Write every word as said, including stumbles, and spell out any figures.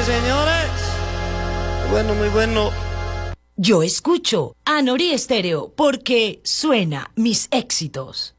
señores. Bueno, muy bueno. Yo escucho a Nori Estéreo porque suena mis éxitos.